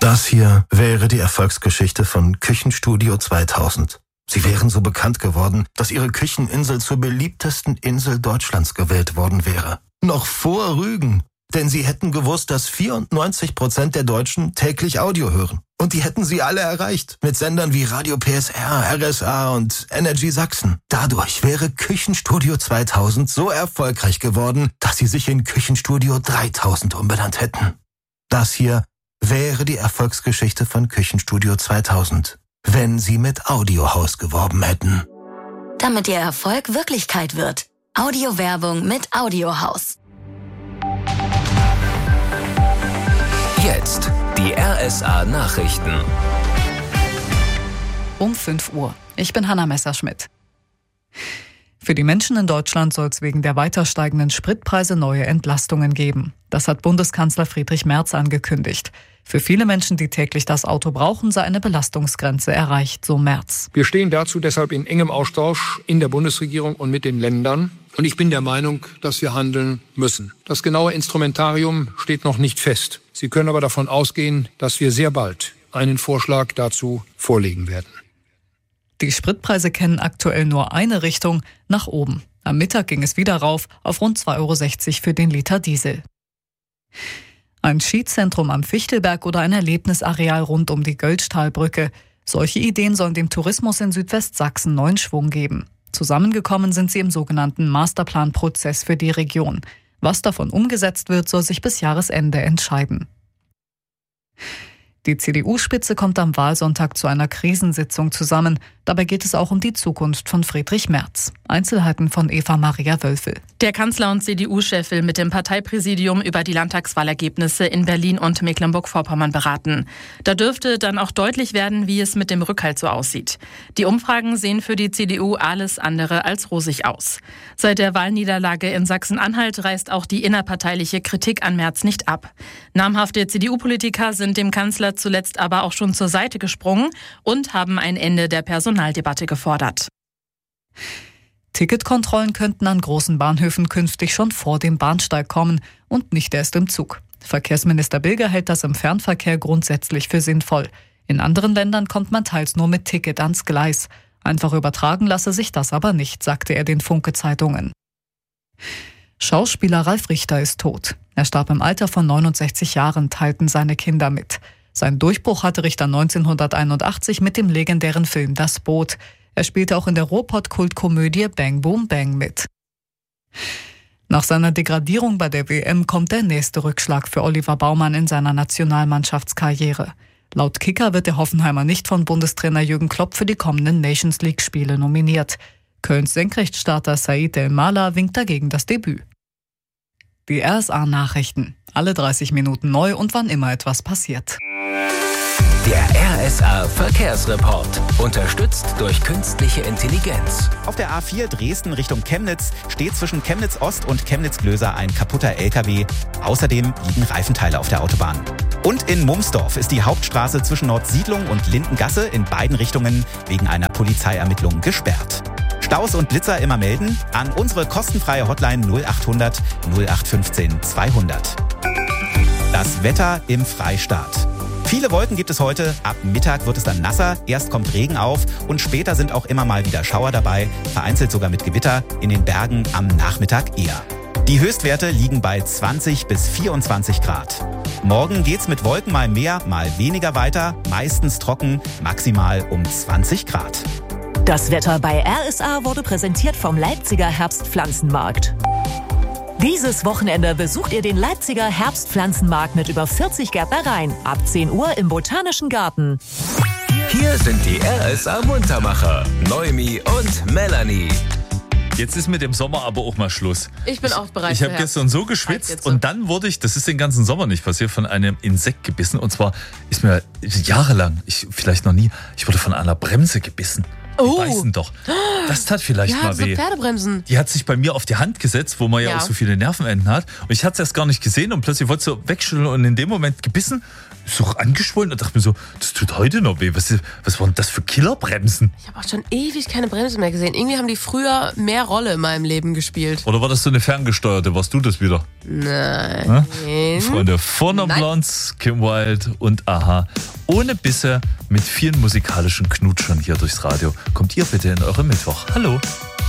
Das hier wäre die Erfolgsgeschichte von Küchenstudio 2000. Sie wären so bekannt geworden, dass ihre Kücheninsel zur beliebtesten Insel Deutschlands gewählt worden wäre. Noch vor Rügen. Denn sie hätten gewusst, dass 94% der Deutschen täglich Audio hören. Und die hätten sie alle erreicht. Mit Sendern wie Radio PSR, RSA und Energy Sachsen. Dadurch wäre Küchenstudio 2000 so erfolgreich geworden, dass sie sich in Küchenstudio 3000 umbenannt hätten. Das hier wäre die Erfolgsgeschichte von Küchenstudio 2000, wenn sie mit Audiohaus geworben hätten. Damit ihr Erfolg Wirklichkeit wird. Audiowerbung mit Audiohaus. Jetzt die RSA Nachrichten. Um 5 Uhr. Ich bin Hanna Messerschmidt. Für die Menschen in Deutschland soll es wegen der weiter steigenden Spritpreise neue Entlastungen geben. Das hat Bundeskanzler Friedrich Merz angekündigt. Für viele Menschen, die täglich das Auto brauchen, sei eine Belastungsgrenze erreicht, so Merz. Wir stehen dazu deshalb in engem Austausch in der Bundesregierung und mit den Ländern. Und ich bin der Meinung, dass wir handeln müssen. Das genaue Instrumentarium steht noch nicht fest. Sie können aber davon ausgehen, dass wir sehr bald einen Vorschlag dazu vorlegen werden. Die Spritpreise kennen aktuell nur eine Richtung, nach oben. Am Mittag ging es wieder rauf auf rund 2,60 € für den Liter Diesel. Ein Skizentrum am Fichtelberg oder ein Erlebnisareal rund um die Göllstahlbrücke. Solche Ideen sollen dem Tourismus in Südwestsachsen neuen Schwung geben. Zusammengekommen sind sie im sogenannten Masterplanprozess für die Region. Was davon umgesetzt wird, soll sich bis Jahresende entscheiden. Die CDU-Spitze kommt am Wahlsonntag zu einer Krisensitzung zusammen. Dabei geht es auch um die Zukunft von Friedrich Merz. Einzelheiten von Eva-Maria Wölfel. Der Kanzler und CDU-Chef will mit dem Parteipräsidium über die Landtagswahlergebnisse in Berlin und Mecklenburg-Vorpommern beraten. Da dürfte dann auch deutlich werden, wie es mit dem Rückhalt so aussieht. Die Umfragen sehen für die CDU alles andere als rosig aus. Seit der Wahlniederlage in Sachsen-Anhalt reißt auch die innerparteiliche Kritik an Merz nicht ab. Namhafte CDU-Politiker sind dem Kanzler zuletzt aber auch schon zur Seite gesprungen und haben ein Ende der Personaldebatte gefordert. Ticketkontrollen könnten an großen Bahnhöfen künftig schon vor dem Bahnsteig kommen und nicht erst im Zug. Verkehrsminister Bilger hält das im Fernverkehr grundsätzlich für sinnvoll. In anderen Ländern kommt man teils nur mit Ticket ans Gleis. Einfach übertragen lasse sich das aber nicht, sagte er den Funke-Zeitungen. Schauspieler Ralf Richter ist tot. Er starb im Alter von 69 Jahren, teilten seine Kinder mit. Sein Durchbruch hatte Richter 1981 mit dem legendären Film Das Boot. Er spielte auch in der Ruhrpott-Kultkomödie Bang Boom Bang mit. Nach seiner Degradierung bei der WM kommt der nächste Rückschlag für Oliver Baumann in seiner Nationalmannschaftskarriere. Laut Kicker wird der Hoffenheimer nicht von Bundestrainer Jürgen Klopp für die kommenden Nations-League-Spiele nominiert. Kölns Senkrechtstarter Said El-Mala winkt dagegen das Debüt. Die RSA-Nachrichten. Alle 30 Minuten neu und wann immer etwas passiert. Der RSA-Verkehrsreport. Unterstützt durch künstliche Intelligenz. Auf der A4 Dresden Richtung Chemnitz steht zwischen Chemnitz Ost und Chemnitz Glöser ein kaputter LKW. Außerdem liegen Reifenteile auf der Autobahn. Und in Mumsdorf ist die Hauptstraße zwischen Nordsiedlung und Lindengasse in beiden Richtungen wegen einer Polizeiermittlung gesperrt. Staus und Blitzer immer melden an unsere kostenfreie Hotline 0800 0815 200. Das Wetter im Freistaat. Viele Wolken gibt es heute. Ab Mittag wird es dann nasser. Erst kommt Regen auf und später sind auch immer mal wieder Schauer dabei. Vereinzelt sogar mit Gewitter. In den Bergen am Nachmittag eher. Die Höchstwerte liegen bei 20 bis 24 Grad. Morgen geht's mit Wolken mal mehr, mal weniger weiter. Meistens trocken, maximal um 20 Grad. Das Wetter bei RSA wurde präsentiert vom Leipziger Herbstpflanzenmarkt. Dieses Wochenende besucht ihr den Leipziger Herbstpflanzenmarkt mit über 40 Gärtnereien. Ab 10 Uhr im Botanischen Garten. Hier sind die RSA-Muntermacher, Noemi und Melanie. Jetzt ist mit dem Sommer aber auch mal Schluss. Ich bin auch bereit. Ich habe gestern so geschwitzt und dann wurde ich, das ist den ganzen Sommer nicht passiert, von einem Insekt gebissen. Und zwar ist mir jahrelang, vielleicht noch nie, ich wurde von einer Bremse gebissen. Die beißen doch. Das tat vielleicht mal weh. Pferdebremsen. Die hat sich bei mir auf die Hand gesetzt, wo man ja auch so viele Nervenenden hat. Und ich hatte es erst gar nicht gesehen und plötzlich wollte sie so wegschütteln und in dem Moment gebissen. so angeschwollen und dachte mir so, das tut heute noch weh. Was waren das für Killerbremsen? Ich habe auch schon ewig keine Bremse mehr gesehen. Irgendwie haben die früher mehr Rolle in meinem Leben gespielt. Oder war das so eine ferngesteuerte? Warst du das wieder? Nein. Freunde, Four Non Blondes, Kim Wilde und Aha. Ohne Bisse, mit vielen musikalischen Knutschern hier durchs Radio. Kommt ihr bitte in euren Mittwoch. Hallo.